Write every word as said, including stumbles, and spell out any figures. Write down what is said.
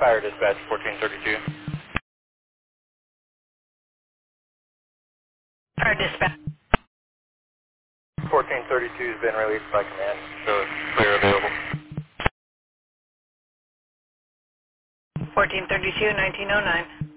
Fire dispatch, fourteen thirty-two. Fire dispatch. fourteen thirty-two has been released by command, so it's clear available. fourteen thirty-two, nineteen oh nine.